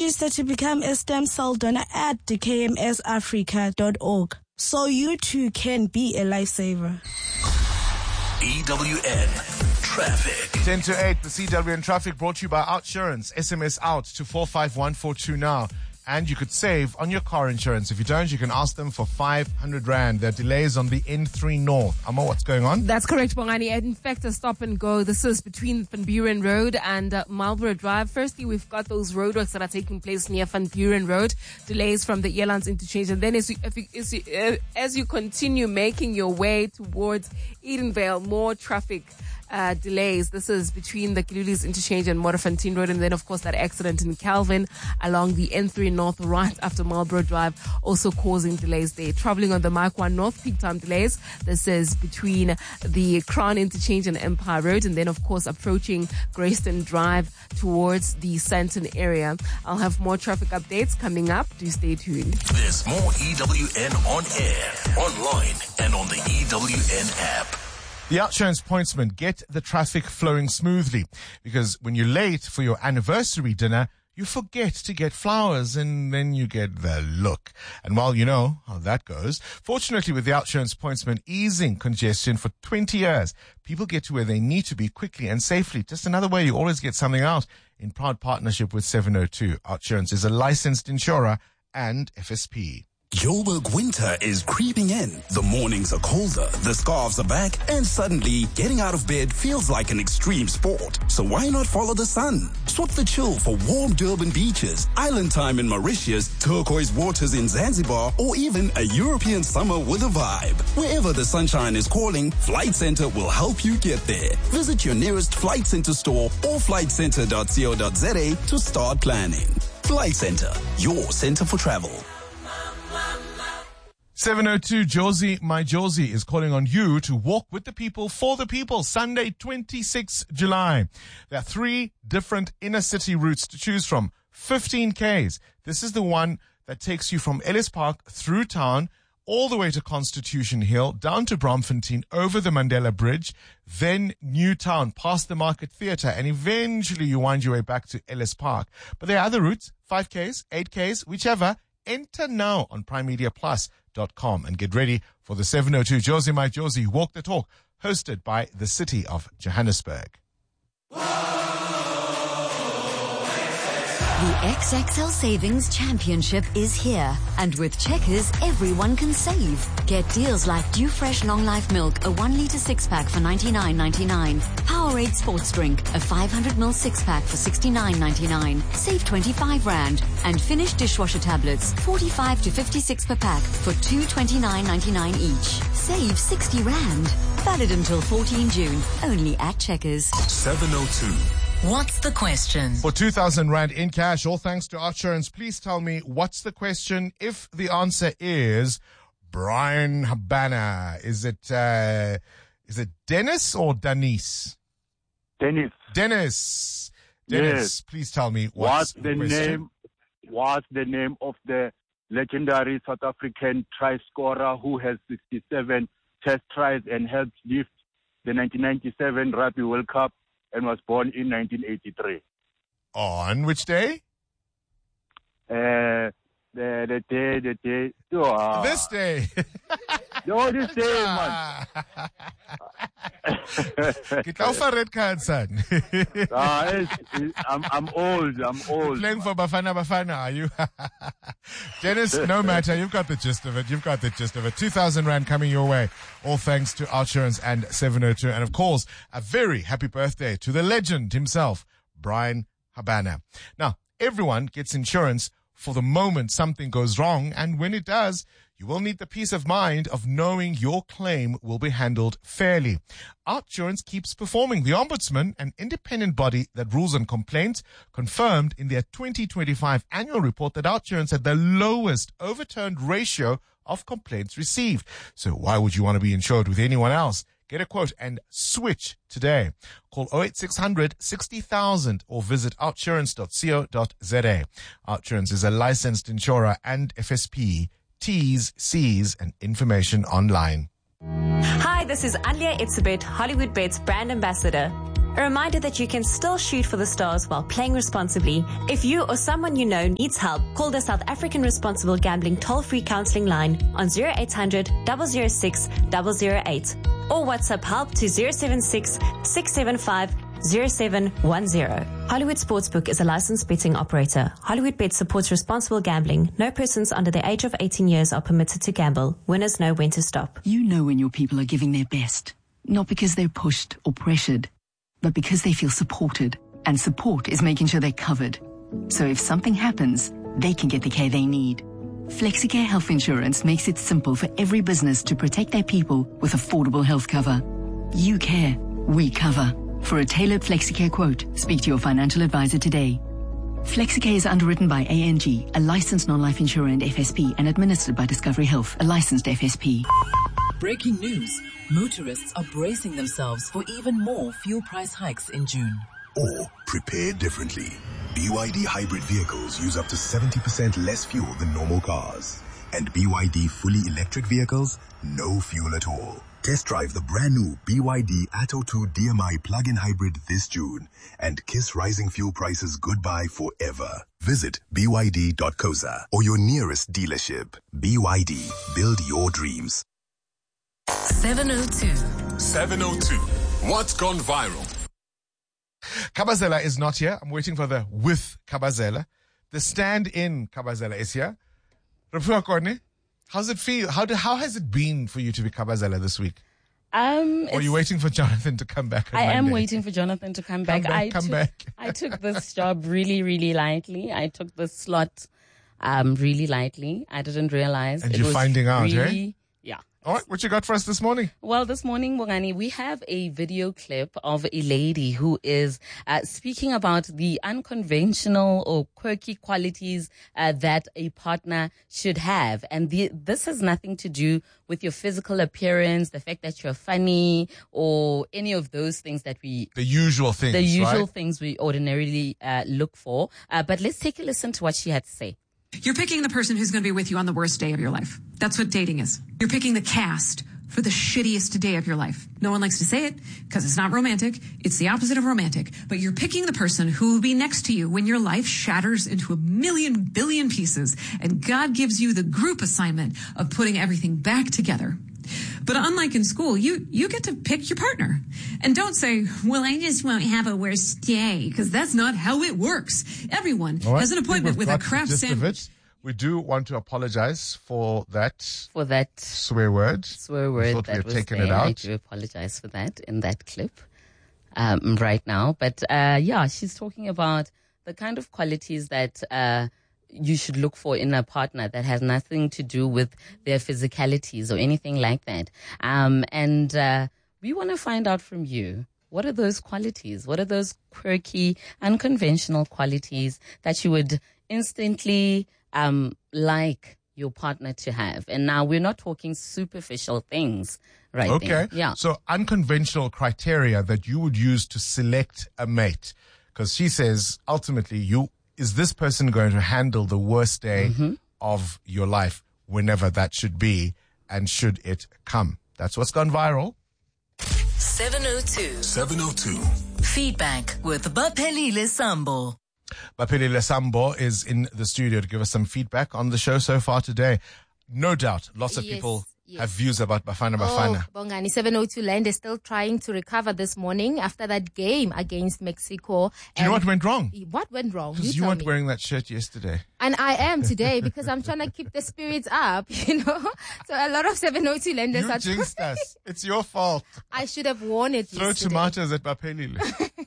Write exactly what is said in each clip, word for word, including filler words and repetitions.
Register to become a stem cell donor at d k m s africa dot org so you too can be a lifesaver. E W N Traffic. ten to eight, the C W N Traffic brought to you by Outsurance. S M S out to four five one four two now. And you could save on your car insurance. If you don't, you can ask them for five hundred rand. There are delays on the N three North. Amo, what's going on? That's correct, Bongani. In fact, a stop and go. This is between Van Buren Road and uh, Marlborough Drive. Firstly, we've got those roadworks that are taking place near Van Buren Road. Delays from the Airlines interchange. And then as you, if you, as, you, uh, as you continue making your way towards Edenvale, more traffic Uh, delays. This is between the Kilulis interchange and Morafontein Road, and then of course that accident in Calvin along the N three North right after Marlborough Drive, also causing delays there. Traveling on the Mike one North, peak time delays. This is between the Crown interchange and Empire Road, and then of course approaching Greyston Drive towards the Sandton area. I'll have more traffic updates coming up. Do stay tuned. There's more E W N on air, online, and on the E W N app. The Outsurance pointsmen get the traffic flowing smoothly, because when you're late for your anniversary dinner, you forget to get flowers and then you get the look. And while you know how that goes, fortunately with the Outsurance pointsmen easing congestion for twenty years, people get to where they need to be quickly and safely. Just another way you always get something out, in proud partnership with seven oh two. Outsurance is a licensed insurer and F S P. Joburg winter is creeping in. The mornings are colder, the scarves are back, and suddenly getting out of bed feels like an extreme sport. So why not follow the sun? Swap the chill for warm Durban beaches, island time in Mauritius, turquoise waters in Zanzibar, or even a European summer with a vibe. Wherever the sunshine is calling, Flight Centre will help you get there. Visit your nearest Flight Centre store or flight centre dot co dot za to start planning. Flight Centre, your centre for travel. seven oh two, Josie, my Josie, is calling on you to walk with the people for the people. Sunday, twenty-sixth of July. There are three different inner city routes to choose from. fifteen kays. This is the one that takes you from Ellis Park through town, all the way to Constitution Hill, down to Braamfontein, over the Mandela Bridge, then Newtown, past the Market Theatre, and eventually you wind your way back to Ellis Park. But there are other routes, five kays, eight kays, whichever. Enter now on prime media plus dot com and get ready for the seven oh two Josie My Josie Walk the Talk, hosted by the City of Johannesburg. The X X L Savings Championship is here, and with Checkers, everyone can save. Get deals like Dew Fresh Long Life Milk, a one litre six-pack for ninety-nine ninety-nine. Powerade Sports Drink, a five hundred milliliter six-pack for sixty-nine ninety-nine. Save twenty-five rand. And Finish dishwasher tablets, forty-five to fifty-six per pack for two twenty-nine ninety-nine each. Save sixty rand. Valid until fourteenth of June, only at Checkers. seven oh two. What's the question? For two thousand rand in cash, all thanks to Outsurance, please tell me, what's the question? If the answer is Brian Habana, is it, uh, is it Dennis or Denise? Dennis. Dennis. Dennis, Yes. please tell me, What's what's, the name? What's the name of the legendary South African try scorer who has sixty-seven test tries and helped lift the nineteen ninety-seven Rugby World Cup and was born in nineteen eighty-three? On which day? Uh, the the day the day. Oh, This day. No, this day, man. Get off a red card, son. Ah, it's, it's, I'm I'm old. I'm old. Playing for Bafana Bafana, are you? Dennis, no matter. You've got the gist of it. You've got the gist of it. two thousand rand coming your way. All thanks to Outsurance and seven oh two. And of course, a very happy birthday to the legend himself, Brian Habana. Now, everyone gets insurance for the moment something goes wrong, and when it does, you will need the peace of mind of knowing your claim will be handled fairly. Outsurance keeps performing. The Ombudsman, an independent body that rules on complaints, confirmed in their twenty twenty-five annual report that Outsurance had the lowest overturned ratio of complaints received. So why would you want to be insured with anyone else? Get a quote and switch today. Call oh eight six hundred sixty thousand or visit outsurance dot co dot za. Outsurance is a licensed insurer and F S P. T's, C's, and information online. Hi, this is Alia Itzebet, Hollywood Bets brand ambassador. A reminder that you can still shoot for the stars while playing responsibly. If you or someone you know needs help, call the South African Responsible Gambling toll-free counseling line on zero eight hundred, zero zero six, zero zero eight or WhatsApp help to zero seven six, six seven five, zero seven one zero. Hollywood Sportsbook is a licensed betting operator. Hollywood Bet supports responsible gambling. No persons under the age of eighteen years are permitted to gamble. Winners know when to stop. You know when your people are giving their best, not because they're pushed or pressured, but because they feel supported. And support is making sure they're covered. So if something happens, they can get the care they need. Flexicare Health Insurance makes it simple for every business to protect their people with affordable health cover. You care, we cover. For a tailored Flexicare quote, speak to your financial advisor today. Flexicare is underwritten by A N G, a licensed non-life insurer and F S P, and administered by Discovery Health, a licensed F S P. Breaking news. Motorists are bracing themselves for even more fuel price hikes in June. Or prepare differently. B Y D hybrid vehicles use up to seventy percent less fuel than normal cars. And B Y D fully electric vehicles, no fuel at all. Test drive the brand new B Y D Atto two D M I plug-in hybrid this June and kiss rising fuel prices goodbye forever. Visit b y d dot co za or your nearest dealership. B Y D, build your dreams. seven oh two. seven oh two. What's gone viral? Kabazela is not here. I'm waiting for the with Kabazela. The stand-in Kabazela is here. Rapua Kone, how's it feel? How do, how has it been for you to be Kabazela this week? Um, or are you waiting for Jonathan to come back? I Monday? am waiting for Jonathan to come back. Come back, I come took, back. I took this job really, really lightly. I took this slot um, really lightly. I didn't realize. And it you're was finding out, really, eh? Yeah. All right, what you got for us this morning? Well, this morning, Bongani, we have a video clip of a lady who is uh, speaking about the unconventional or quirky qualities uh, that a partner should have. And the, this has nothing to do with your physical appearance, the fact that you're funny, or any of those things that we... The usual things, The usual right? things we ordinarily uh, look for. Uh, but let's take a listen to what she had to say. You're picking the person who's going to be with you on the worst day of your life. That's what dating is. You're picking the cast for the shittiest day of your life. No one likes to say it because it's not romantic. It's the opposite of romantic. But you're picking the person who will be next to you when your life shatters into a million billion pieces and God gives you the group assignment of putting everything back together. But unlike in school, you, you get to pick your partner. And don't say, well, I just won't have a worst day, because that's not how it works. Everyone All right. has an appointment with a Got the craft gist of sandwich. it. We do want to apologize for that For that swear word. swear We word thought we that had was taken there. it I out. do apologize for that in that clip um, right now. But uh, yeah, she's talking about the kind of qualities that uh, you should look for in a partner that has nothing to do with their physicalities or anything like that. Um, and uh, we want to find out from you, what are those qualities? What are those quirky, unconventional qualities that you would instantly um, like your partner to have? And now we're not talking superficial things, right? Okay. there. Yeah. So unconventional criteria that you would use to select a mate. Because she says, ultimately, you is this person going to handle the worst day Mm-hmm. of your life whenever that should be and should it come? That's what's gone viral. seven oh two. seven oh two. Feedback with Baphelile Sambo. Baphelile Sambo is in the studio to give us some feedback on the show so far today. No doubt, lots of Yes, people yes. have views about Bafana Bafana. Oh, Bongani, seven oh two Land is still trying to recover this morning after that game against Mexico. Do you know And what went wrong? What went wrong? Because you tell weren't me. wearing that shirt yesterday. And I am today because I'm trying to keep the spirits up, you know. So a lot of seven oh two Landers You are... jinxed us. It's your fault. I should have worn it Throw yesterday. tomatoes at Baphelile.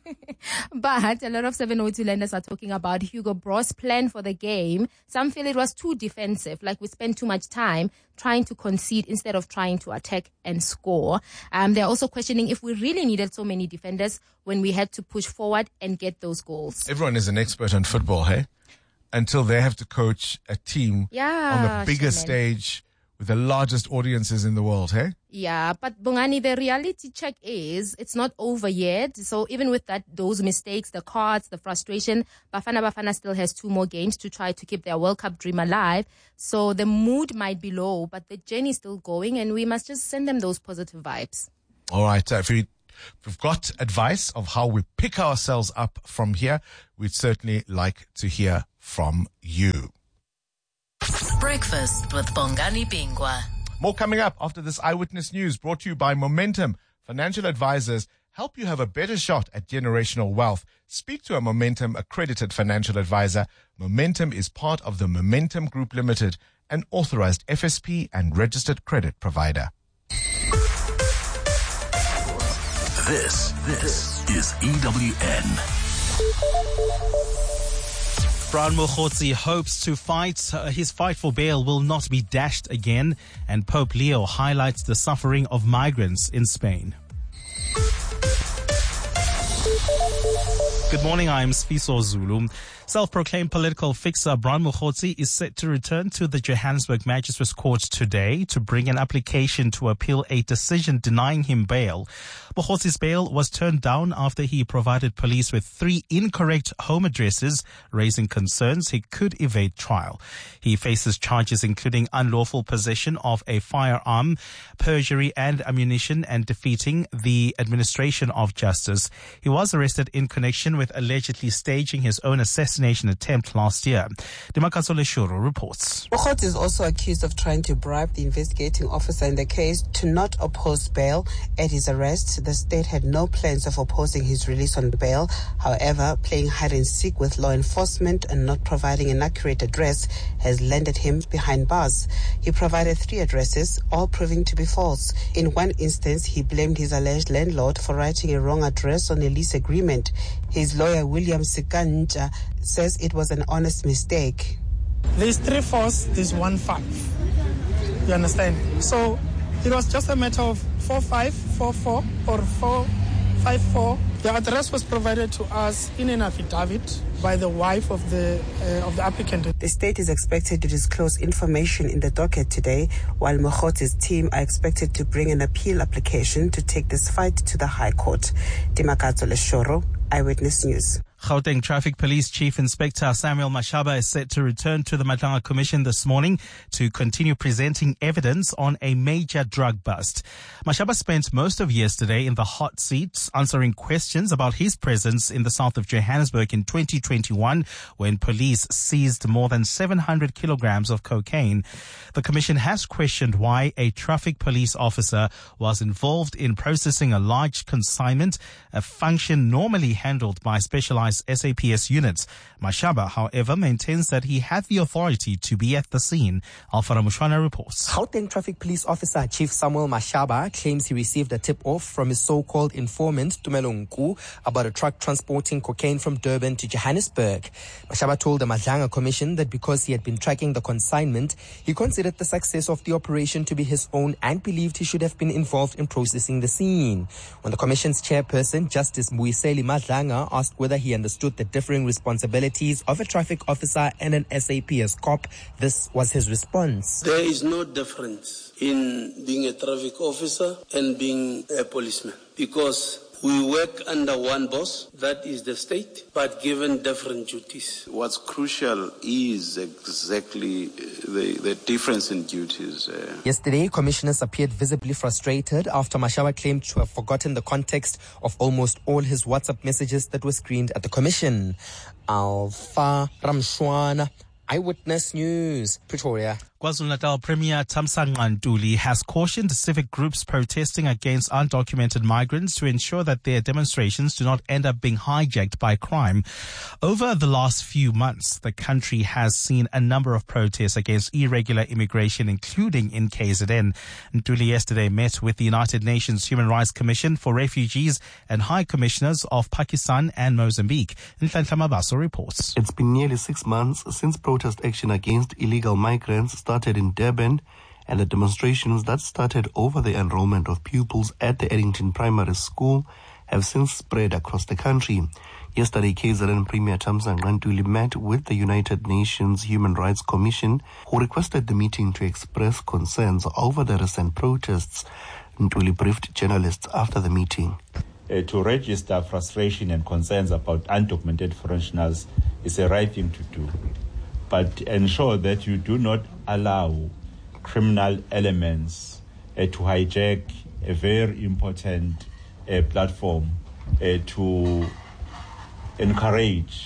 But a lot of seven oh two Landers are talking about Hugo Bro's plan for the game. Some feel it was too defensive, like we spent too much time trying to concede instead of trying to attack and score. Um, they're also questioning if we really needed so many defenders when we had to push forward and get those goals. Everyone is an expert on football, hey? Until they have to coach a team Yeah, on the biggest Shaman. stage with the largest audiences in the world, hey? Yeah, but Bongani, the reality check is it's not over yet. So even with that, those mistakes, the cards, the frustration, Bafana Bafana still has two more games to try to keep their World Cup dream alive. So the mood might be low, but the journey is still going, and we must just send them those positive vibes. All right. Uh, if we If we've got advice of how we pick ourselves up from here, we'd certainly like to hear from you. Breakfast with Bongani Bingwa. More coming up after this Eyewitness News, brought to you by Momentum. Financial advisors help you have a better shot at generational wealth. Speak to a Momentum accredited financial advisor. Momentum is part of the Momentum Group Limited, an authorized F S P and registered credit provider. This, this is E W N. Brown Mokhotsi hopes to fight. Uh, his fight for bail will not be dashed again. And Pope Leo highlights the suffering of migrants in Spain. Good morning, I'm Sfiso Zulu. Self-proclaimed political fixer Brown Mokhotsi is set to return to the Johannesburg Magistrates Court today to bring an application to appeal a decision denying him bail. Mokhotsi's bail was turned down after he provided police with three incorrect home addresses, raising concerns he could evade trial. He faces charges including unlawful possession of a firearm, perjury and ammunition, and defeating the administration of justice. He was arrested in connection with allegedly staging his own assassination attempt last year. Dimakatso Leshuru reports. Mokhotsi is also accused of trying to bribe the investigating officer in the case to not oppose bail. At his arrest, the state had no plans of opposing his release on bail. However, playing hide and seek with law enforcement and not providing an accurate address has landed him behind bars. He provided three addresses, all proving to be false. In one instance, he blamed his alleged landlord for writing a wrong address on a lease agreement. His lawyer, William Sikanja, says it was an honest mistake. There's three fours, there's one five. You understand? So it was just a matter of four five, four four, or four five four. The address was provided to us in an affidavit by the wife of the uh, of the applicant. The state is expected to disclose information in the docket today, while Mokhotsi's team are expected to bring an appeal application to take this fight to the High Court. Dimakatso Leshoro, Eyewitness News. Gauteng Traffic Police Chief Inspector Samuel Mashaba is set to return to the Madlanga Commission this morning to continue presenting evidence on a major drug bust. Mashaba spent most of yesterday in the hot seats answering questions about his presence in the south of Johannesburg in twenty twenty-one when police seized more than seven hundred kilograms of cocaine. The commission has questioned why a traffic police officer was involved in processing a large consignment, a function normally handled by specialized S A P S units. Mashaba, however, maintains that he had the authority to be at the scene. Alfara Mushwana reports. Gauteng Traffic Police Officer Chief Samuel Mashaba claims he received a tip-off from his so-called informant, Tumelo Nku, about a truck transporting cocaine from Durban to Johannesburg. Mashaba told the Madlanga Commission that because he had been tracking the consignment, he considered the success of the operation to be his own and believed he should have been involved in processing the scene. When the Commission's chairperson, Justice Mbuyiseli Madlanga, asked whether he understood the differing responsibilities of a traffic officer and an S A P S cop, this was his response. There is no difference in being a traffic officer and being a policeman because we work under one boss, that is the state, but given different duties. What's crucial is exactly the, the difference in duties. Uh. Yesterday, commissioners appeared visibly frustrated after Mashaba claimed to have forgotten the context of almost all his WhatsApp messages that were screened at the commission. Alpha Ramshwana, Eyewitness News, Pretoria. KwaZulu-Natal Premier Thamsanqa Ntuli has cautioned civic groups protesting against undocumented migrants to ensure that their demonstrations do not end up being hijacked by crime. Over the last few months, the country has seen a number of protests against irregular immigration, including in K Z N. Ntuli yesterday met with the United Nations Human Rights Commission for Refugees and High Commissioners of Pakistan and Mozambique. Nhlanhla Mabaso reports. It's been nearly six months since protest action against illegal migrants started started in Durban, and the demonstrations that started over the enrollment of pupils at the Eddington Primary School have since spread across the country. Yesterday, K Z N Premier Thamsanqa Ntuli met with the United Nations Human Rights Commission, who requested the meeting to express concerns over the recent protests. Ntuli briefed journalists after the meeting. Uh, to register frustration and concerns about undocumented foreigners is the right thing to do. But ensure that you do not allow criminal elements uh, to hijack a very important a platform uh, to encourage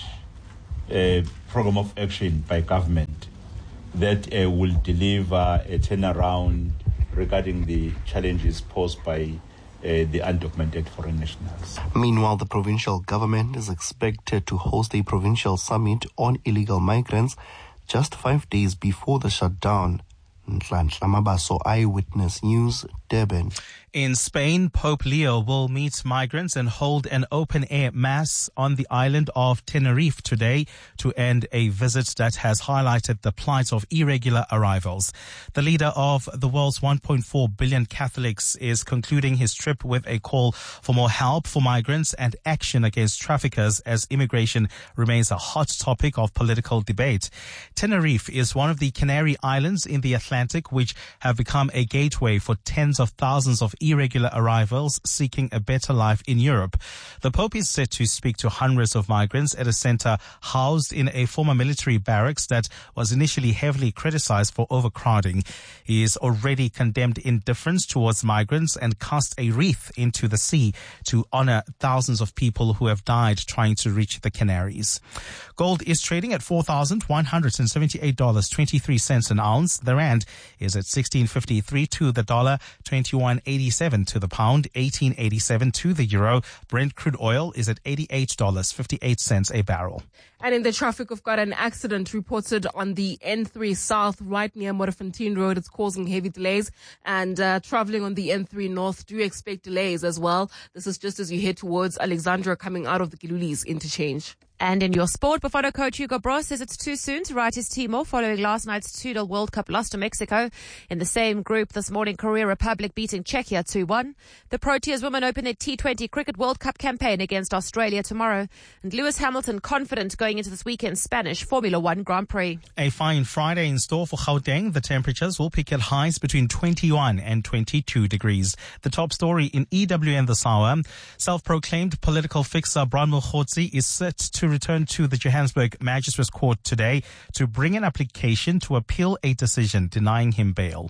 a program of action by government that uh, will deliver a turnaround regarding the challenges posed by uh, the undocumented foreign nationals. Meanwhile, the provincial government is expected to host a provincial summit on illegal migrants just five days before the shutdown. Nhlanhla Mabaso, Eyewitness News, Durban. In Spain, Pope Leo will meet migrants and hold an open-air mass on the island of Tenerife today to end a visit that has highlighted the plight of irregular arrivals. The leader of the world's one point four billion Catholics is concluding his trip with a call for more help for migrants and action against traffickers as immigration remains a hot topic of political debate. Tenerife is one of the Canary Islands in the Atlantic which have become a gateway for tens of thousands of irregular arrivals seeking a better life in Europe. The Pope is set to speak to hundreds of migrants at a center housed in a former military barracks that was initially heavily criticized for overcrowding. He has already condemned indifference towards migrants and cast a wreath into the sea to honor thousands of people who have died trying to reach the Canaries. Gold is trading at four thousand one hundred seventy-eight dollars and twenty-three cents an ounce. The rand is at sixteen fifty-three to the dollar, twenty-one eighty-seven to the pound, eighteen eighty-seven to the euro. Brent crude oil is at eighty-eight dollars and fifty-eight cents a barrel. And in the traffic, we've got an accident reported on the N three South right near Modderfontein Road. It's causing heavy delays. And uh, traveling on the N three North, do expect delays as well. This is just as you head towards Alexandra coming out of the Gilulis interchange. And in your sport, Bafana coach Hugo Bross says it's too soon to write his team off following last night's two nil World Cup loss to Mexico. In the same group this morning, Korea Republic beating Czechia two one. The Proteas women open their T twenty Cricket World Cup campaign against Australia tomorrow. And Lewis Hamilton confident going into this weekend's Spanish Formula One Grand Prix. A fine Friday in store for Gauteng. The temperatures will peak at highs between twenty-one and twenty-two degrees. The top story in E W N this hour. Self-proclaimed political fixer Branwell Khotsi is set to return to the Johannesburg Magistrates Court today to bring an application to appeal a decision denying him bail.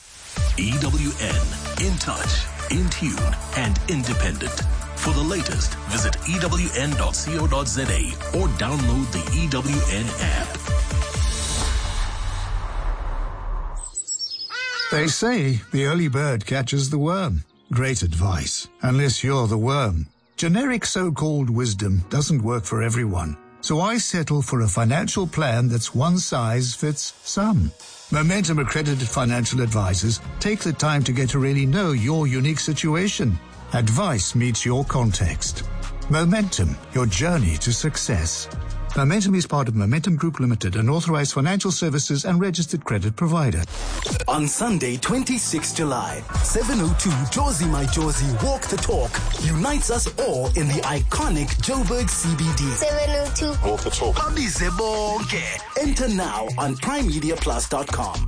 E W N, in touch, in tune, and independent. For the latest, visit E W N dot co dot za or download the E W N app. They say the early bird catches the worm. Great advice, unless you're the worm. Generic so-called wisdom doesn't work for everyone, so I settle for a financial plan that's one size fits some. Momentum accredited financial advisors take the time to get to really know your unique situation. Advice meets your context. Momentum, your journey to success. Momentum is part of Momentum Group Limited, an authorized financial services and registered credit provider. On Sunday, twenty-sixth July, seven oh two Josie My Josie Walk the Talk unites us all in the iconic Joburg C B D. seven oh two Walk the Talk. Abize bonke. Enter now on prime media plus dot com.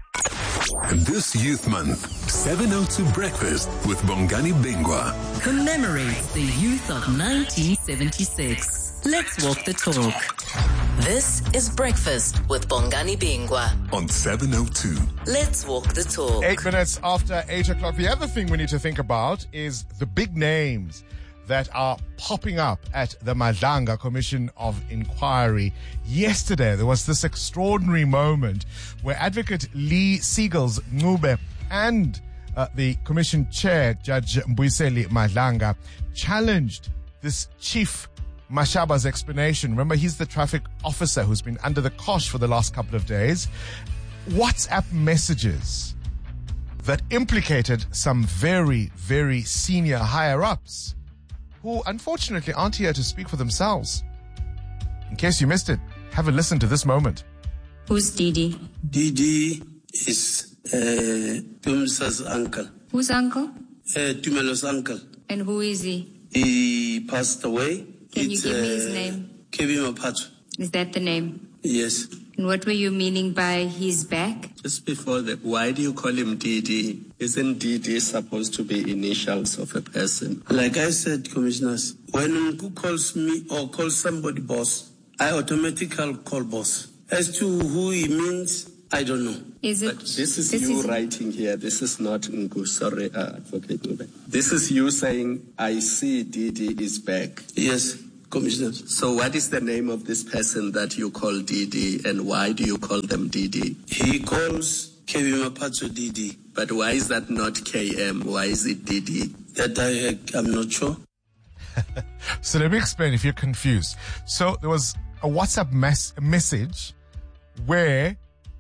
This Youth Month, seven oh two Breakfast with Bongani Bingwa commemorates the youth of nineteen seventy-six. Let's walk the talk. This is Breakfast with Bongani Bingwa on seven oh two. Let's walk the talk. Eight minutes after eight o'clock. The other thing we need to think about is the big names that are popping up at the Madlanga Commission of Inquiry. Yesterday, there was this extraordinary moment where Advocate Lee Siegels Ncube and uh, the Commission Chair, Judge Mbuyiseli Madlanga, challenged this Chief Mashaba's explanation. Remember, he's the traffic officer who's been under the cosh for the last couple of days. WhatsApp messages that implicated some very, very senior higher-ups who unfortunately aren't here to speak for themselves. In case you missed it, have a listen to this moment. Who's Didi? Didi is uh, Tumsa's uncle. Whose uncle? Uh, Tumelo's uncle. And who is he? He passed away. Can it's, you give uh, me his name? Kebi Mapatu. Is that the name? Yes. And what were you meaning by he's back? Just before that, why do you call him D D? Isn't D D supposed to be initials of a person? Like I said, commissioners, when Nku calls me or calls somebody boss, I automatically call boss. As to who he means, I don't know. Is it? But this is this you is, writing here. This is not Ngu. Sorry, uh, Advocate Nube. This is you saying, I see D D is back. Yes, Commissioner. So what is the name of this person that you call D D, and why do you call them D D? He calls K B Mapatso D D. But why is that not K M? Why is it D D? That I, I'm not sure. So let me explain if you're confused. So there was a WhatsApp mess- message where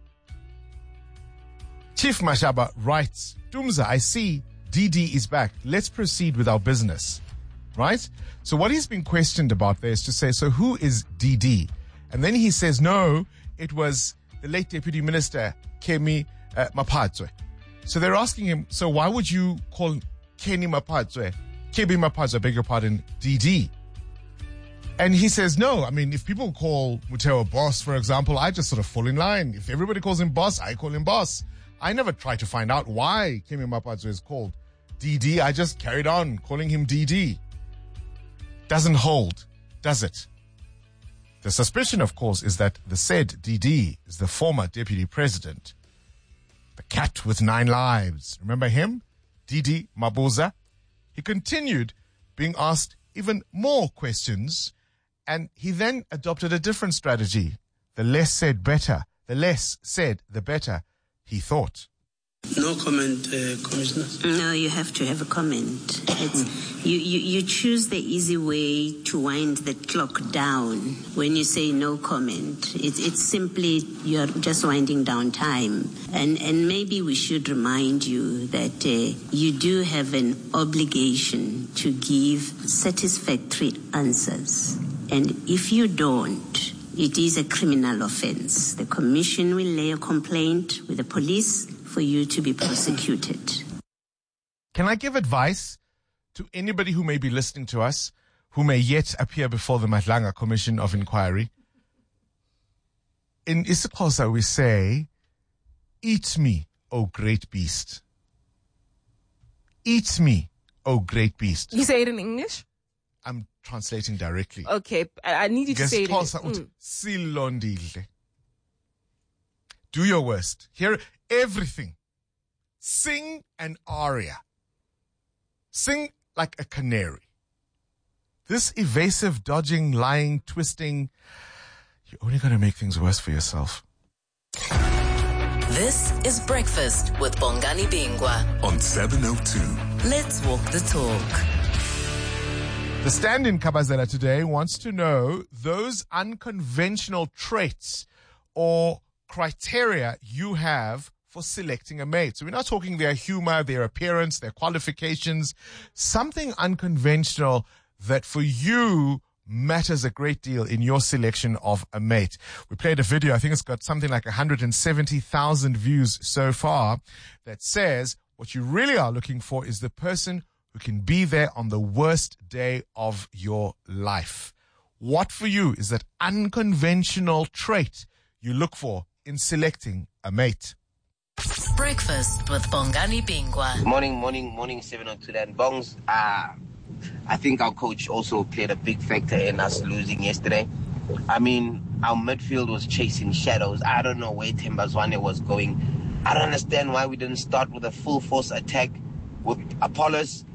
Chief Mashaba writes, Dumza, I see D D is back. Let's proceed with our business. Right? So what he's been questioned about there is to say, so who is D D? And then he says, no, it was the late Deputy Minister, Kemi uh, Mapatso. So they're asking him, so why would you call Kemi Mapatso, Kemi Mapatso, I beg your pardon, D D? And he says, no, I mean, if people call Muteo boss, for example, I just sort of fall in line. If everybody calls him boss, I call him boss. I never tried to find out why Kemi Mapatso is called D D. I just carried on calling him D D. Doesn't hold, does it? The suspicion, of course, is that the said D D is the former deputy president. The cat with nine lives. Remember him? D D Mabuza. He continued being asked even more questions, and he then adopted a different strategy. The less said, better. The less said, the better, he thought. No comment, uh, Commissioner. No, you have to have a comment. It's, you, you, you choose the easy way to wind the clock down when you say no comment. It's, it's simply you're just winding down time. And, and maybe we should remind you that uh, you do have an obligation to give satisfactory answers. And if you don't, it is a criminal offense. The Commission will lay a complaint with the police for you to be prosecuted. Can I give advice to anybody who may be listening to us, who may yet appear before the Madlanga Commission of Inquiry? In isiXhosa we say, eat me, O great beast. Eat me, O great beast. You say it in English? I'm translating directly. Okay, I, I need you to say it in mm. Silondile. Do your worst. Hear everything. Sing an aria. Sing like a canary. This evasive, dodging, lying, twisting, you're only going to make things worse for yourself. This is Breakfast with Bongani Bingwa on seven oh two. Let's walk the talk. The stand-in Kabazela today wants to know those unconventional traits or criteria you have for selecting a mate. So we're not talking their humor, their appearance, their qualifications, something unconventional that for you matters a great deal in your selection of a mate. We played a video, I think it's got something like one hundred seventy thousand views so far, that says what you really are looking for is the person who can be there on the worst day of your life. What for you is that unconventional trait you look for in selecting a mate? Breakfast with Bongani Bingwa. Morning, morning, morning, seven oh two. And Bongs, uh, I think our coach also played a big factor in us losing yesterday. I mean, our midfield was chasing shadows. I don't know where Tembazwane was going. I don't understand why we didn't start with a full force attack with Apollos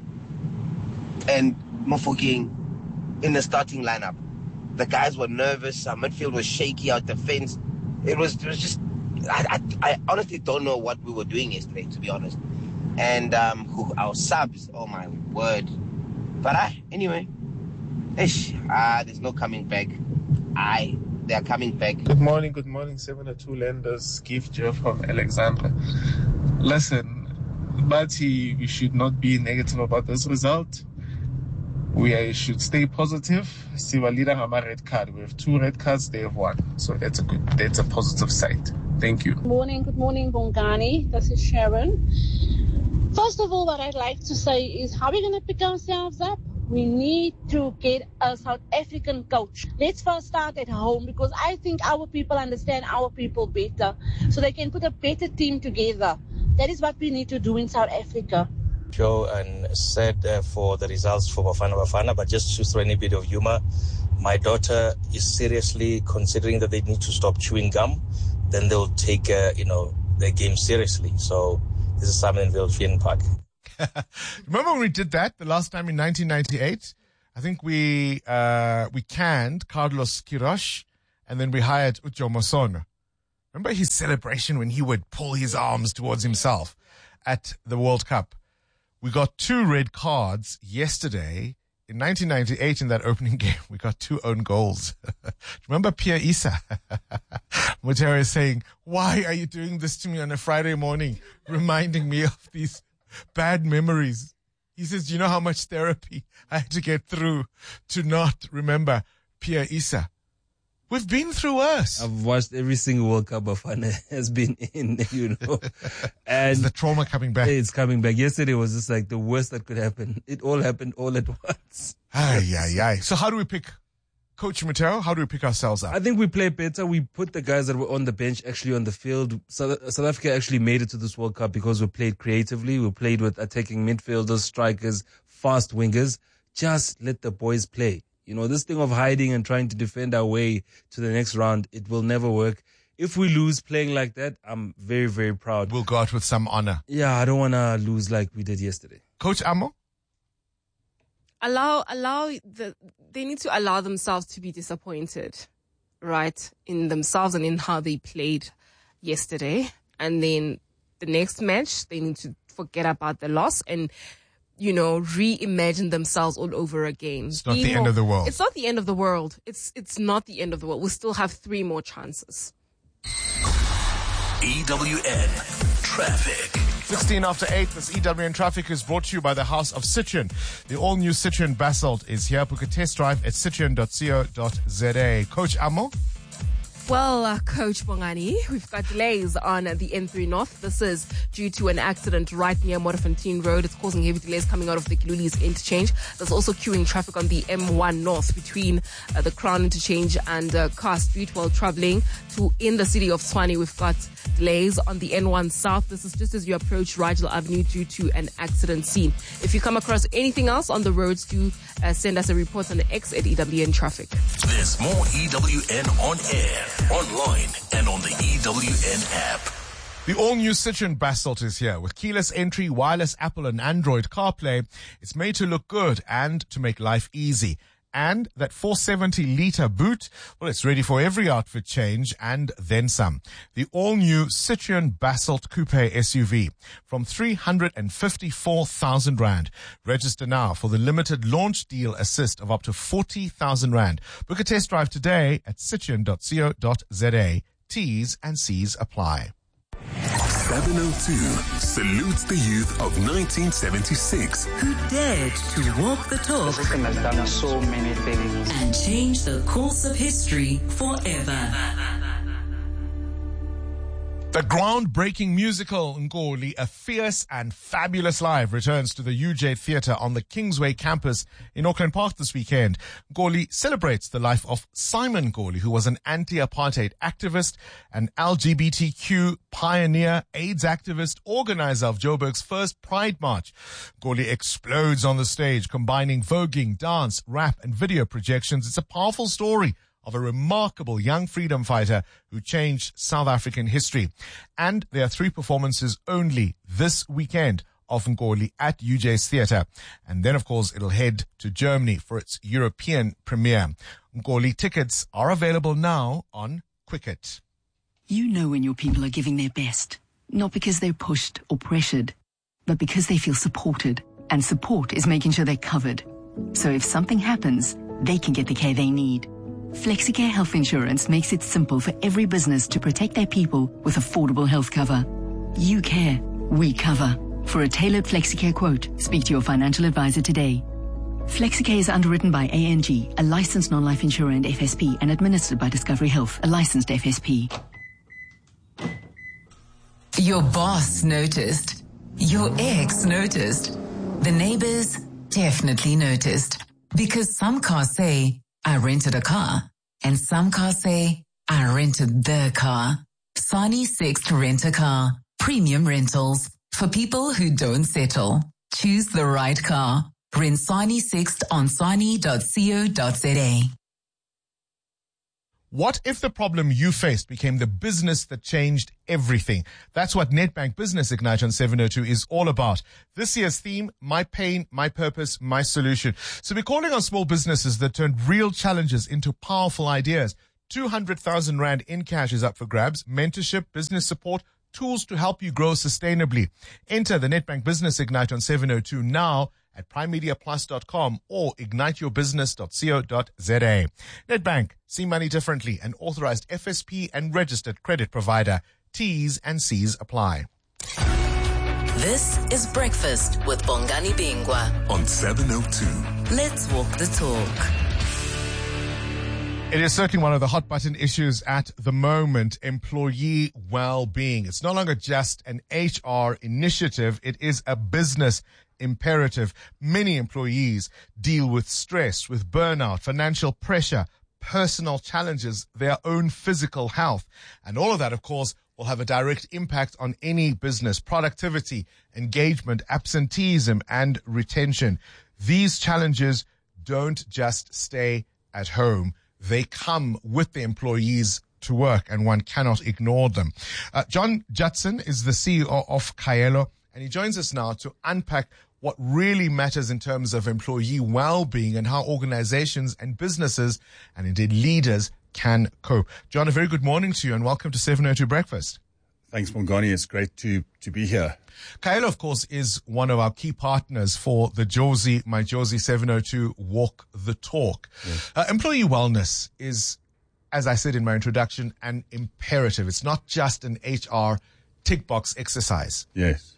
and Mofokeng in the starting lineup. The guys were nervous. Our midfield was shaky. Our defense, it was, it was just, I, I, I honestly don't know what we were doing yesterday, to be honest. And um, who, our subs, oh my word. But I, anyway, ish, ah, there's no coming back. I, they are coming back. Good morning, good morning, seven oh two Lenders, Gift Joe from Alexandra. Listen, Bati, we should not be negative about this result. We should stay positive. Sivalida have a red card. We have two red cards, they have one. So that's a good, that's a positive side. Thank you. Good morning, good morning, Bongani. This is Sharon. First of all, what I'd like to say is how are we going to pick ourselves up? We need to get a South African coach. Let's first start at home because I think our people understand our people better so they can put a better team together. That is what we need to do in South Africa. Joe and sad uh, for the results for Bafana Bafana, but just to throw any bit of humor, my daughter is seriously considering that they need to stop chewing gum then they'll take, uh, you know, their game seriously. So this is something they'll feel in Park. Remember when we did that the last time in nineteen ninety-eight? I think we uh, we canned Carlos Queiroz, and then we hired Ucho Mosono. Remember his celebration when he would pull his arms towards himself at the World Cup? We got two red cards yesterday. In nineteen ninety-eight, in that opening game, we got two own goals. Remember Pierre Issa? Mutero is saying, why are you doing this to me on a Friday morning, reminding me of these bad memories? He says, do you know how much therapy I had to get through to not remember Pierre Issa? We've been through worse. I've watched every single World Cup Bafana has been in, you know. And is the trauma coming back? It's coming back. Yesterday was just like the worst that could happen. It all happened all at once. Ay, ay, ay. So how do we pick, Coach Mateo, how do we pick ourselves up? I think we play better. We put the guys that were on the bench actually on the field. South, South Africa actually made it to this World Cup because we played creatively. We played with attacking midfielders, strikers, fast wingers. Just let the boys play. You know, this thing of hiding and trying to defend our way to the next round, it will never work. If we lose playing like that, I'm very, very proud. We'll go out with some honor. Yeah, I don't want to lose like we did yesterday. Coach Amo? Allow, allow the, they need to allow themselves to be disappointed, right? In themselves and in how they played yesterday. And then the next match, they need to forget about the loss and, you know, reimagine themselves all over again. It's not Be the more, end of the world. It's not the end of the world. It's, it's not the end of the world. We still have three more chances. E W N Traffic. sixteen after eight, this E W N Traffic is brought to you by the House of Citroen. The all-new Citroen Basalt is here. Book a test drive at citroen dot co dot za. Coach Amo? Well, uh, Coach Bongani, we've got delays on uh, the N three North. This is due to an accident right near Modderfontein Road. It's causing heavy delays coming out of the Kilulis interchange. There's also queuing traffic on the M one North between uh, the Crown interchange and uh, Car Street while traveling to in the city of Tshwane. We've got delays on the N one South. This is just as you approach Rigel Avenue due to an accident scene. If you come across anything else on the roads, do uh, send us a report on the X at E W N Traffic. There's more E W N on air, online, and on the E W N app. The all-new Citroen Basalt is here. With keyless entry, wireless Apple and Android CarPlay, it's made to look good and to make life easy. And that four hundred seventy litre boot, well, it's ready for every outfit change and then some. The all-new Citroen Basalt Coupe S U V from three hundred fifty-four thousand rand. Register now for the limited launch deal assist of up to forty thousand rand. Book a test drive today at citroen dot co dot za. T's and C's apply. seven oh two salutes the youth of nineteen seventy-six. Who dared to walk the talk System has done so many things and change the course of history forever. The groundbreaking musical Ngoli, A Fierce and Fabulous Life, returns to the U J Theatre on the Kingsway campus in Auckland Park this weekend. Ngoli celebrates the life of Simon Ngoli, who was an anti-apartheid activist, an L G B T Q pioneer, AIDS activist, organizer of Joburg's first Pride March. Ngoli explodes on the stage, combining voguing, dance, rap, and video projections. It's a powerful story of a remarkable young freedom fighter who changed South African history. And there are three performances only this weekend of Ngoli at U J's Theatre. And then, of course, it'll head to Germany for its European premiere. Ngoli tickets are available now on Quicket. You know when your people are giving their best, not because they're pushed or pressured, but because they feel supported. And support is making sure they're covered. So if something happens, they can get the care they need. FlexiCare Health Insurance makes it simple for every business to protect their people with affordable health cover. You care, we cover. For a tailored FlexiCare quote, speak to your financial advisor today. FlexiCare is underwritten by A N G, a licensed non-life insurer and F S P, and administered by Discovery Health, a licensed F S P. Your boss noticed. Your ex noticed. The neighbors definitely noticed. Because some cars say, I rented a car. And some cars say, I rented the car. Sani Sixt Rent a Car. Premium rentals. For people who don't settle. Choose the right car. Rent Sani Sixt on sani dot co dot za. What if the problem you faced became the business that changed everything? That's what Nedbank Business Ignite on seven oh two is all about. This year's theme, my pain, my purpose, my solution. So we're calling on small businesses that turned real challenges into powerful ideas. two hundred thousand Rand in cash is up for grabs, mentorship, business support, tools to help you grow sustainably. Enter the Nedbank Business Ignite on seven oh two now at prime media plus dot com or ignite your business dot co dot za. Nedbank, see money differently, an authorized F S P and registered credit provider. T's and C's apply. This is Breakfast with Bongani Bingwa on seven oh two. Let's walk the talk. It is certainly one of the hot button issues at the moment, employee well-being. It's no longer just an H R initiative. It is a business imperative. Many employees deal with stress, with burnout, financial pressure, personal challenges, their own physical health. And all of that, of course, will have a direct impact on any business, productivity, engagement, absenteeism, and retention. These challenges don't just stay at home. They come with the employees to work, and one cannot ignore them. Uh, John Judson is the C E O of Kaelo, and he joins us now to unpack what really matters in terms of employee well-being and how organizations and businesses and indeed leaders can cope. John, a very good morning to you and welcome to seven oh two Breakfast. Thanks, Bongani. It's great to, to be here. Kaelo, of course, is one of our key partners for the Jozi, My Jozi seven oh two Walk the Talk. Yes. Uh, employee wellness is, as I said in my introduction, an imperative. It's not just an H R tick box exercise. Yes.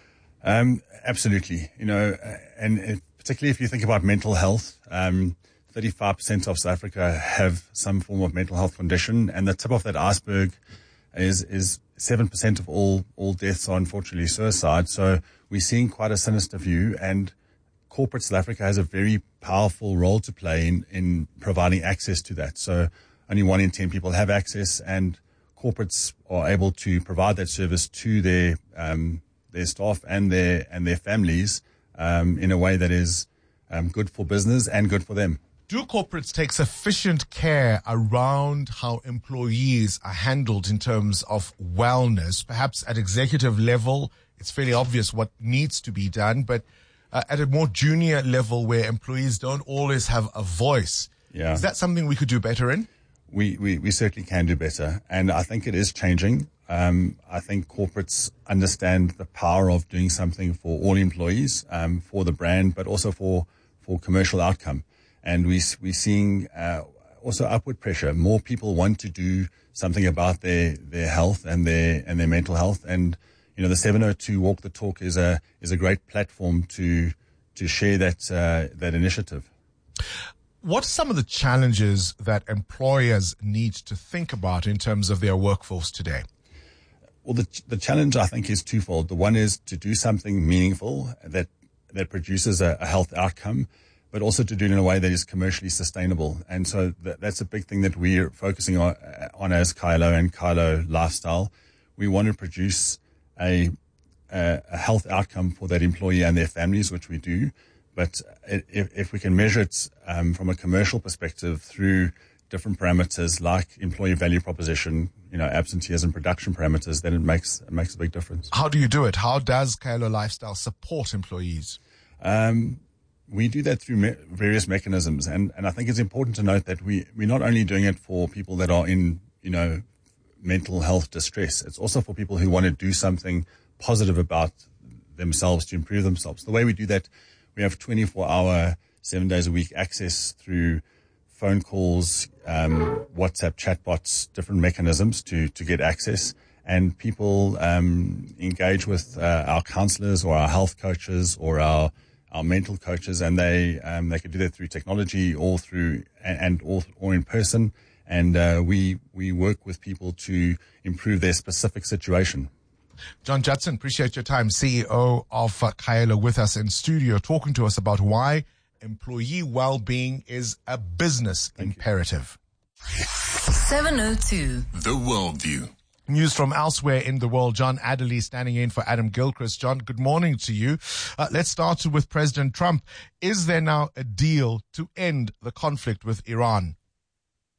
Um, absolutely. You know, and it, particularly if you think about mental health, um, thirty-five percent of South Africa have some form of mental health condition, and the tip of that iceberg is, is seven percent of all, all deaths are unfortunately suicide. So we're seeing quite a sinister view, and corporate South Africa has a very powerful role to play in, in providing access to that. So only one in ten people have access, and corporates are able to provide that service to their, um, their staff and their, and their families, um, in a way that is, um, good for business and good for them. Do corporates take sufficient care around how employees are handled in terms of wellness? Perhaps at executive level, it's fairly obvious what needs to be done, but uh, at a more junior level where employees don't always have a voice, yeah. Is that something we could do better in? We, we, we certainly can do better, and I think it is changing. Um, I think corporates understand the power of doing something for all employees, um, for the brand, but also for, for commercial outcome. And we, we're seeing uh, also upward pressure. More people want to do something about their, their health and their and their mental health. And you know, the seven oh two Walk the Talk is a is a great platform to to share that uh, that initiative. What are some of the challenges that employers need to think about in terms of their workforce today? Well, the the challenge I think is twofold. The one is to do something meaningful that that produces a, a health outcome, but also to do it in a way that is commercially sustainable. And so that, that's a big thing that we're focusing on, on as Kaelo and Kaelo Lifestyle. We want to produce a, a, a health outcome for that employee and their families, which we do. But if, if we can measure it um, from a commercial perspective through different parameters like employee value proposition, you know, absenteeism, production parameters, then it makes, it makes a big difference. How do you do it? How does Kaelo Lifestyle support employees? Um, We do that through me- various mechanisms, and, and I think it's important to note that we, we're not only doing it for people that are in, you know, mental health distress. It's also for people who want to do something positive about themselves to improve themselves. The way we do that, we have twenty-four hour, seven days a week access through phone calls, um, WhatsApp chatbots, different mechanisms to, to get access. And people um, engage with uh, our counselors or our health coaches or our our mental coaches, and they um, they can do that through technology or through and, and or, or in person. And uh, we we work with people to improve their specific situation. John Judson, appreciate your time. C E O of uh, Kaelo with us in studio, talking to us about why employee well-being is a business Thank imperative. seven oh two The Worldview. News from elsewhere in the world. John Adderley standing in for Adam Gilchrist. John, good morning to you. Uh, let's start with President Trump. Is there now a deal to end the conflict with Iran?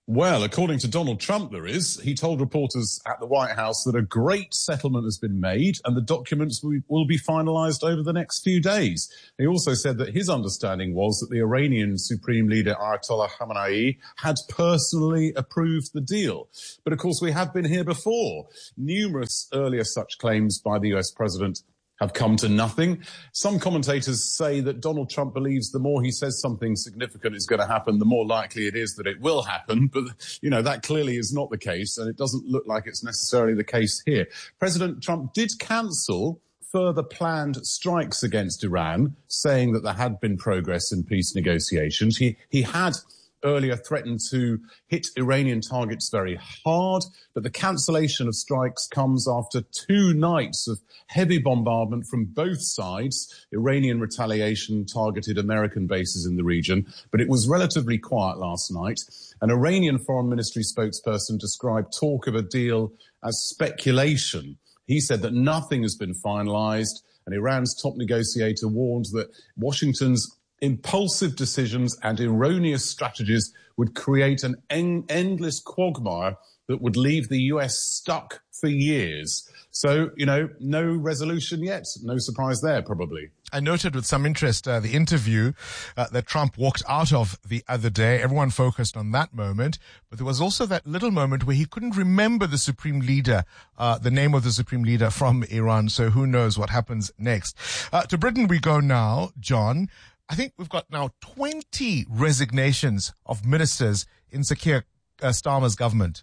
Well, according to Donald Trump, there is. He told reporters at the White House that a great settlement has been made and the documents will be finalized over the next few days. He also said that his understanding was that the Iranian Supreme Leader Ayatollah Khamenei had personally approved the deal. But of course, we have been here before. Numerous earlier such claims by the U S president have come to nothing. Some commentators say that Donald Trump believes the more he says something significant is going to happen, the more likely it is that it will happen. But, you know, that clearly is not the case, and it doesn't look like it's necessarily the case here. President Trump did cancel further planned strikes against Iran, saying that there had been progress in peace negotiations. He, he had earlier threatened to hit Iranian targets very hard, but the cancellation of strikes comes after two nights of heavy bombardment from both sides. Iranian retaliation targeted American bases in the region, but it was relatively quiet last night. An Iranian Foreign Ministry spokesperson described talk of a deal as speculation. He said that nothing has been finalized, and Iran's top negotiator warned that Washington's impulsive decisions and erroneous strategies would create an en- endless quagmire that would leave the U S stuck for years. So, you know, no resolution yet. No surprise there, probably. I noted with some interest uh, the interview uh, that Trump walked out of the other day. Everyone focused on that moment. But there was also that little moment where he couldn't remember the supreme leader, uh, the name of the supreme leader from Iran. So who knows what happens next. Uh, to Britain we go now, John. I think we've got now twenty resignations of ministers in Sir Keir uh, Starmer's government.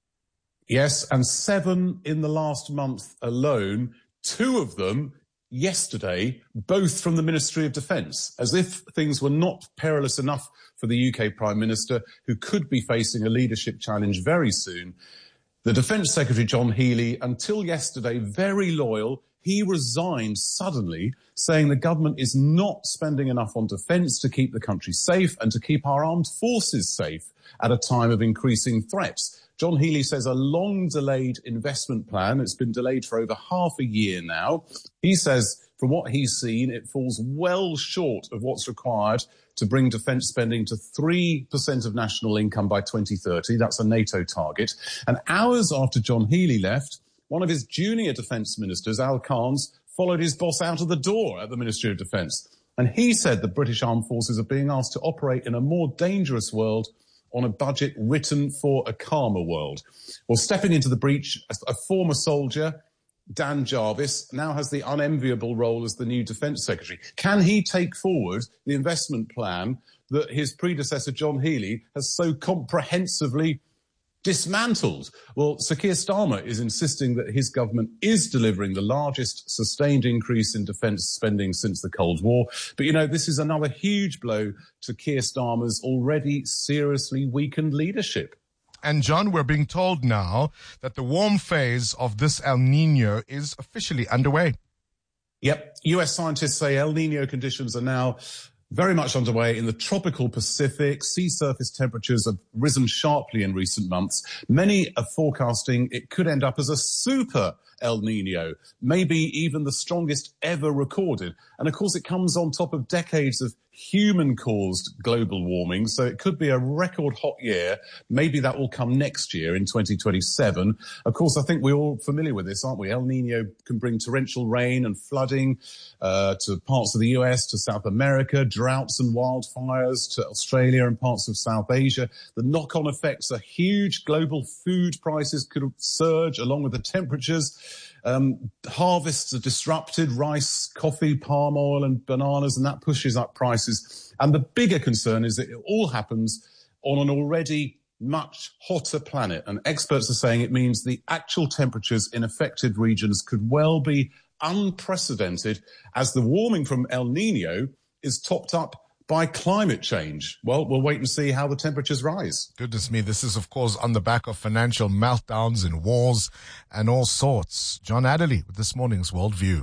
Yes, and seven in the last month alone, two of them yesterday, both from the Ministry of Defence, as if things were not perilous enough for the U K Prime Minister, who could be facing a leadership challenge very soon. The Defence Secretary, John Healey, until yesterday, very loyal. He resigned suddenly, saying the government is not spending enough on defence to keep the country safe and to keep our armed forces safe at a time of increasing threats. John Healey says a long-delayed investment plan, it's been delayed for over half a year now. He says, from what he's seen, it falls well short of what's required to bring defence spending to three percent of national income by twenty thirty. That's a NATO target. And hours after John Healey left, one of his junior defence ministers, Al Carnes, followed his boss out of the door at the Ministry of Defence. And he said the British Armed Forces are being asked to operate in a more dangerous world on a budget written for a calmer world. Well, stepping into the breach, a former soldier, Dan Jarvis, now has the unenviable role as the new Defence Secretary. Can he take forward the investment plan that his predecessor, John Healey, has so comprehensively dismantled? Well, Sir Keir Starmer is insisting that his government is delivering the largest sustained increase in defence spending since the Cold War. But, you know, this is another huge blow to Keir Starmer's already seriously weakened leadership. And, John, we're being told now that the warm phase of this El Nino is officially underway. Yep. U S scientists say El Nino conditions are now very much underway in the tropical Pacific. Sea surface temperatures have risen sharply in recent months. Many are forecasting it could end up as a super El Nino, maybe even the strongest ever recorded. And of course, it comes on top of decades of human-caused global warming, so it could be a record hot year. Maybe that will come next year in twenty twenty-seven. Of course, I think we're all familiar with this, aren't we? El Nino can bring torrential rain and flooding uh, to parts of the U S, to South America, droughts and wildfires to Australia and parts of South Asia. The knock-on effects are huge. Global food prices could surge along with the temperatures. Um, harvests are disrupted, rice, coffee, palm oil and bananas, and that pushes up prices. And the bigger concern is that it all happens on an already much hotter planet. And experts are saying it means the actual temperatures in affected regions could well be unprecedented as the warming from El Nino is topped up by climate change. Well, we'll wait and see how the temperatures rise. Goodness me, this is, of course, on the back of financial meltdowns and wars and all sorts. John Adderley with this morning's Worldview.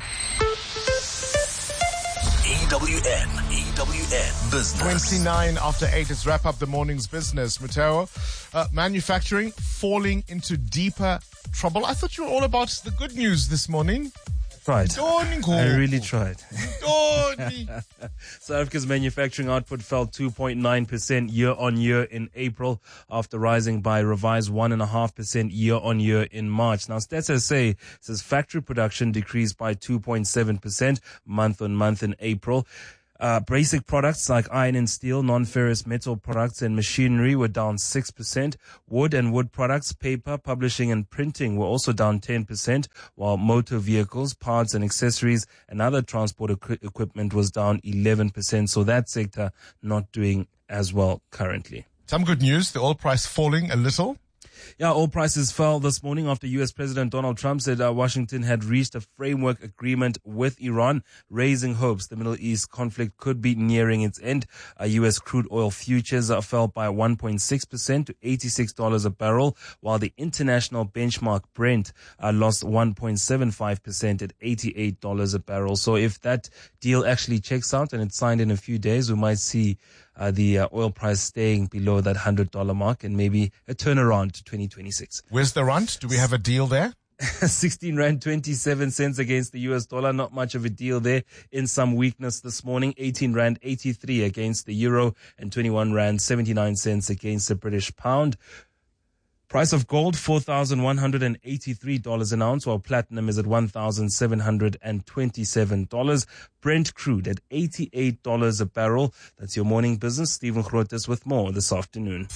E W N, E W N Business. twenty-nine after eight, let's wrap up the morning's business. Mateo, uh, manufacturing falling into deeper trouble. I thought you were all about the good news this morning. Tried. I really tried. Tony. South Africa's manufacturing output fell two point nine percent year on year in April after rising by a revised one point five percent year on year in March. Now, Stats S A says factory production decreased by two point seven percent month on month in April. Uh, basic products like iron and steel, non-ferrous metal products and machinery were down six percent. Wood and wood products, paper, publishing and printing were also down ten percent, while motor vehicles, parts and accessories and other transport equi- equipment was down eleven percent. So that sector not doing as well currently. Some good news, the oil price falling a little. Yeah, oil prices fell this morning after U S President Donald Trump said uh, Washington had reached a framework agreement with Iran, raising hopes the Middle East conflict could be nearing its end. Uh, U S crude oil futures uh, fell by one point six percent to eighty-six dollars a barrel, while the international benchmark Brent uh, lost one point seven five percent at eighty-eight dollars a barrel. So if that deal actually checks out and it's signed in a few days, we might see Uh, the uh, oil price staying below that one hundred dollars mark and maybe a turnaround to twenty twenty-six. Where's the rand? Do we have a deal there? sixteen rand twenty-seven cents against the U S dollar. Not much of a deal there. In some weakness this morning. eighteen rand eighty-three against the euro and twenty-one rand seventy-nine cents against the British pound. Price of gold, four thousand one hundred eighty-three dollars an ounce, while platinum is at one thousand seven hundred twenty-seven dollars. Brent crude at eighty-eight dollars a barrel. That's your morning business. Stephen Grotes with more this afternoon.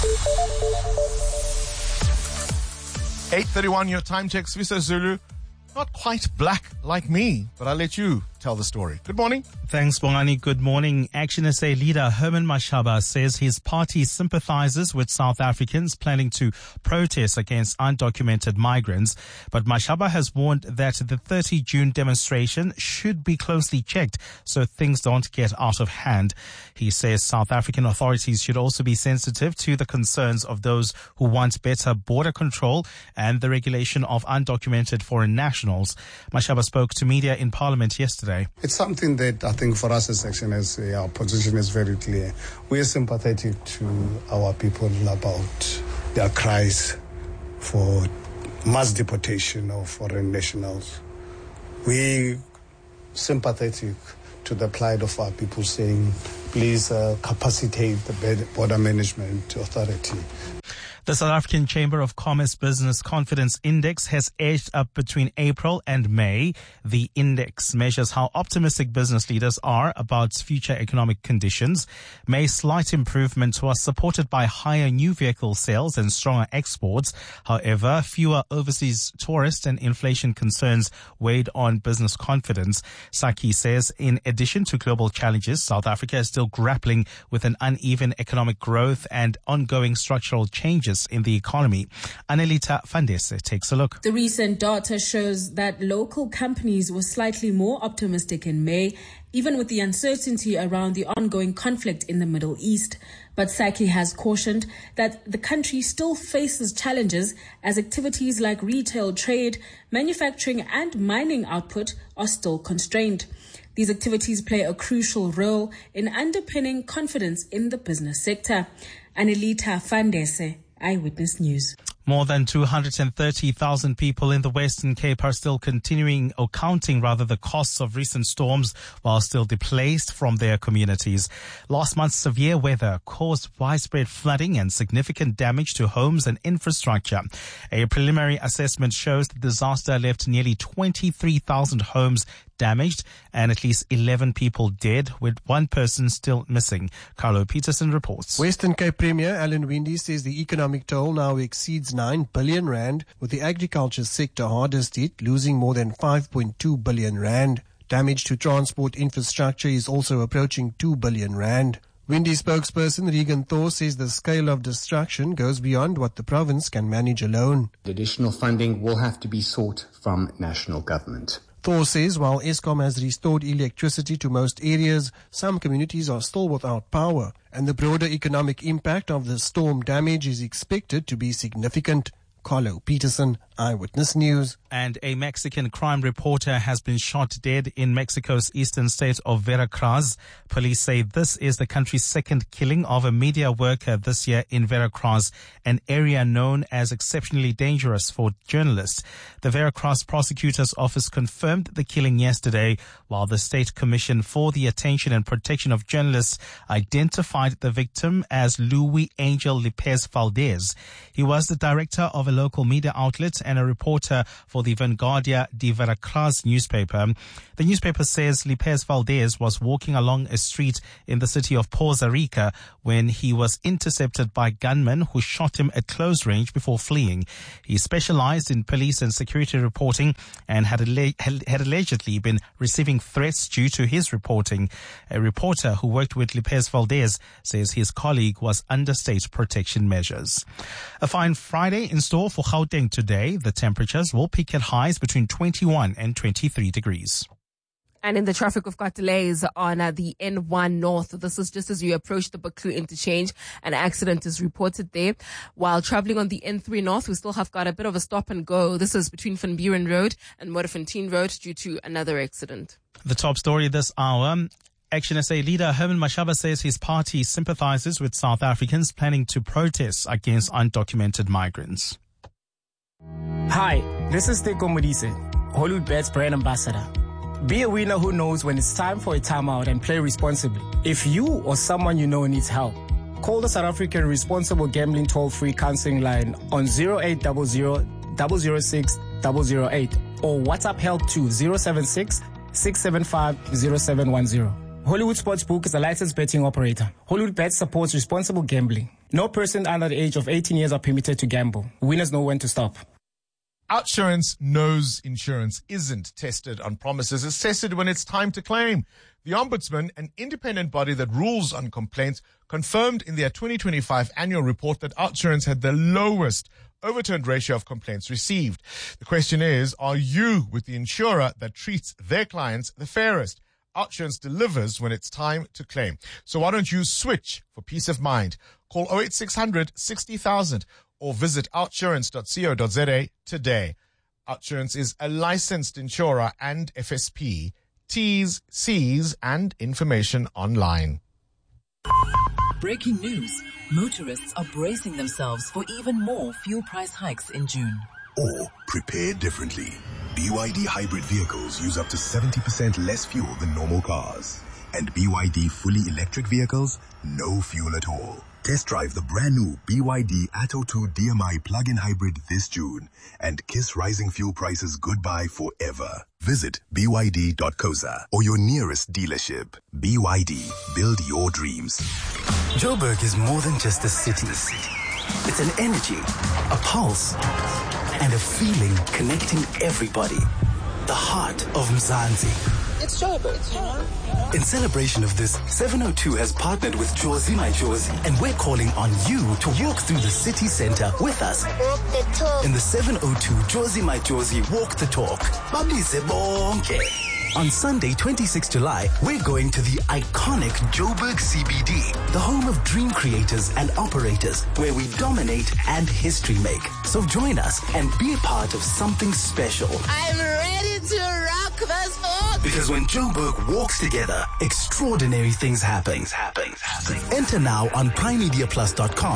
eight thirty-one, your time check. Swiso Zulu, not quite black like me, but I'll let you tell the story. Good morning. Thanks, Bongani. Good morning. Action S A leader Herman Mashaba says his party sympathizes with South Africans planning to protest against undocumented migrants. But Mashaba has warned that the thirtieth of June demonstration should be closely checked so things don't get out of hand. He says South African authorities should also be sensitive to the concerns of those who want better border control and the regulation of undocumented foreign nationals. Mashaba spoke to media in Parliament yesterday. It's something that I think for us as Action S A, our position is very clear. We are sympathetic to our people about their cries for mass deportation of foreign nationals. We sympathetic to the plight of our people saying, please uh, capacitate the Border Management Authority. The South African Chamber of Commerce Business Confidence Index has edged up between April and May. The index measures how optimistic business leaders are about future economic conditions. May's slight improvement was supported by higher new vehicle sales and stronger exports. However, fewer overseas tourists and inflation concerns weighed on business confidence. Saki says in addition to global challenges, South Africa is still grappling with an uneven economic growth and ongoing structural changes in the economy. Anelita Fandese takes a look. The recent data shows that local companies were slightly more optimistic in May, even with the uncertainty around the ongoing conflict in the Middle East. But Saki has cautioned that the country still faces challenges as activities like retail, trade, manufacturing and mining output are still constrained. These activities play a crucial role in underpinning confidence in the business sector. Anelita Fandese, Eyewitness News. More than two hundred thirty thousand people in the Western Cape are still continuing or counting rather the costs of recent storms while still displaced from their communities. Last month's severe weather caused widespread flooding and significant damage to homes and infrastructure. A preliminary assessment shows the disaster left nearly twenty-three thousand homes damaged and at least eleven people dead, with one person still missing. Carlo Peterson reports. Western Cape Premier Alan Winde says the economic toll now exceeds nine billion rand, with the agriculture sector hardest hit, losing more than five point two billion rand. Damage to transport infrastructure is also approaching two billion rand. Winde spokesperson Regan Thor says the scale of destruction goes beyond what the province can manage alone. Additional funding will have to be sought from national government. Thor says while Eskom has restored electricity to most areas, some communities are still without power, and the broader economic impact of the storm damage is expected to be significant. Carlo Peterson, Eyewitness News. And a Mexican crime reporter has been shot dead in Mexico's eastern state of Veracruz. Police say this is the country's second killing of a media worker this year in Veracruz, an area known as exceptionally dangerous for journalists. The Veracruz prosecutor's office confirmed the killing yesterday, while the State Commission for the Attention and Protection of Journalists identified the victim as Luis Angel Lopez Valdez. He was the director of a local media outlet and a reporter for the Vanguardia de Veracruz newspaper. The newspaper says Lopez Valdez was walking along a street in the city of Poza Rica when he was intercepted by gunmen who shot him at close range before fleeing. He specialized in police and security reporting and had, alle- had allegedly been receiving threats due to his reporting. A reporter who worked with Lopez Valdez says his colleague was under state protection measures. A fine Friday in store for Gauteng today. The temperatures will peak at highs between twenty-one and twenty-three degrees. And in the traffic, we've got delays on uh, the N one North. This is just as you approach the Buccleuch interchange. An accident is reported there. While traveling on the N three North, we still have got a bit of a stop and go. This is between Van Buren Road and Modderfontein Road due to another accident. The top story this hour. Action S A leader Herman Mashaba says his party sympathizes with South Africans planning to protest against undocumented migrants. Hi, this is Teko Modise, Hollywood Bet's brand ambassador. Be a winner who knows when it's time for a timeout and play responsibly. If you or someone you know needs help, call the South African Responsible Gambling toll-free counseling line on zero eight zero zero, zero zero six, zero zero eight or WhatsApp help to zero seven six, six seven five, zero seven one zero. Hollywood Sportsbook is a licensed betting operator. Hollywood Bet supports responsible gambling. No person under the age of eighteen years are permitted to gamble. Winners know when to stop. Outsurance knows insurance isn't tested on promises. It's tested when it's time to claim. The Ombudsman, an independent body that rules on complaints, confirmed in their twenty twenty-five annual report that Outsurance had the lowest overturned ratio of complaints received. The question is, are you with the insurer that treats their clients the fairest? Outsurance delivers when it's time to claim. So why don't you switch for peace of mind? Call oh eight six hundred, sixty thousand or visit outsurance dot co dot za today. Outsurance is a licensed insurer and F S P. T's, C's and information online. Breaking news. Motorists are bracing themselves for even more fuel price hikes in June. Or prepare differently. B Y D hybrid vehicles use up to seventy percent less fuel than normal cars. And B Y D fully electric vehicles, no fuel at all. Test drive the brand new B Y D Atto two D M I plug-in hybrid this June and kiss rising fuel prices goodbye forever. Visit b y d dot co dot za or your nearest dealership. B Y D, build your dreams. Joburg is more than just a city. It's an energy, a pulse, and a feeling connecting everybody. The heart of Mzansi. It's Joburg. In celebration of this, seven oh two has partnered with Jozi My Jozi, and we're calling on you to walk through the city center with us. Walk the talk. In the seven oh two Jozi My Jozi Walk the Talk. Babize bonke. On Sunday, twenty-sixth of July, we're going to the iconic Joburg C B D, the home of dream creators and operators, where we dominate and history make. So join us and be a part of something special. I'm ready to rock this book. Because when Joburg walks together, extraordinary things happen. Things happen. Enter now on prime media plus dot com